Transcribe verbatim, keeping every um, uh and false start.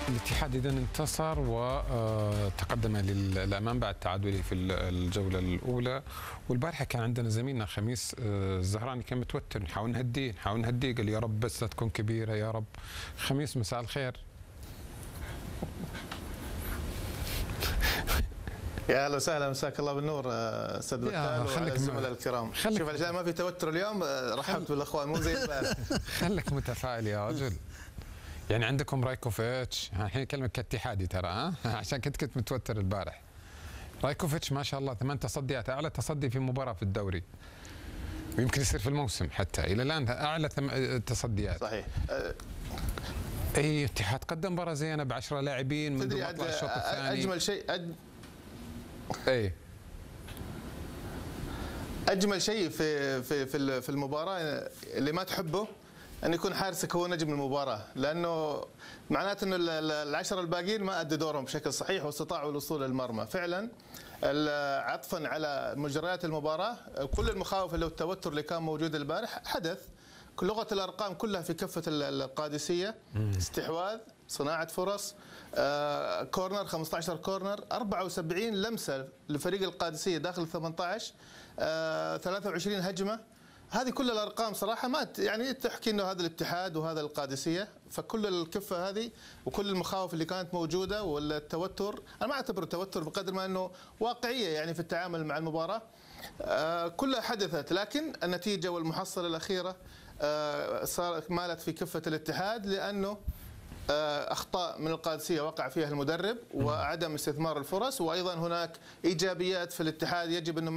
الاتحاد إذا انتصر وتقدم للأمام بعد تعادله في الجولة الأولى. والبارحة كان عندنا زميلنا خميس الزهراني كان متوتر، نحاول نهديه نحاول نهديه قال يا رب بس لا تكون كبيرة يا رب. خميس مساء الخير. يا اهلا وسهلا، مساك الله بالنور استاذ بتال وعلى الزملاء الكرام. شوف عشان ما في توتر اليوم رحبت بالاخوان مو زي امبارح. خليك متفائل يا رجل. يعني عندكم رايكوفيتش، الحين كلمة كاتحادي ترى ها عشان كنت كنت متوتر البارح. رايكوفيتش ما شاء الله ثمان تصديات، اعلى تصدي في مباراة في الدوري. ويمكن يصير في الموسم حتى الى الان اعلى تصديات. صحيح. اي اتحاد قدم مباراة زينة ب عشرة لاعبين منذ مطلع الشوط الثاني. اجمل شيء أج... اي اجمل شيء في في في في المباراه اللي ما تحبه ان يكون حارسك هو نجم المباراه، لانه معناته انه العشره الباقيين ما ادوا دورهم بشكل صحيح واستطاعوا الوصول للمرمى. فعلا عطفا على مجريات المباراه كل المخاوف اللي والتوتر اللي كان موجود البارح حدث. لغه الارقام كلها في كفه القادسيه، استحواذ، صناعه فرص، آه، كورنر خمسة عشر كورنر، أربعة وسبعين لمسه لفريق القادسيه داخل ال ثمانية عشر، آه، ثلاثة وعشرين هجمه. هذه كل الارقام صراحه ما يعني تحكي انه هذا الاتحاد وهذا القادسيه. فكل الكفه هذه وكل المخاوف اللي كانت موجوده والتوتر، انا ما اعتبره توتر بقدر ما انه واقعيه يعني في التعامل مع المباراه. آه، كلها حدثت، لكن النتيجه والمحصله الاخيره آه، صارت مالت في كفه الاتحاد، لانه اخطاء من القادسيه وقع فيها المدرب وعدم استثمار الفرص، وايضا هناك ايجابيات في الاتحاد يجب انه